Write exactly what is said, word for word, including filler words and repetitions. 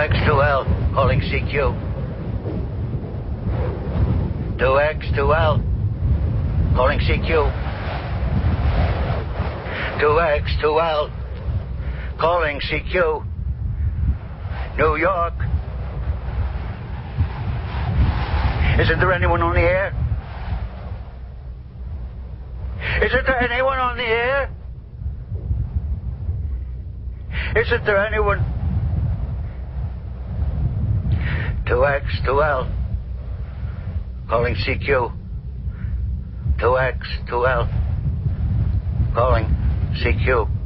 X two L, calling C Q. two X two L, calling C Q. two X two L, calling C Q. New York. Isn't there anyone on the air? Isn't there anyone on the air? Isn't there anyone? two X two L, calling C Q. two X two L, calling C Q.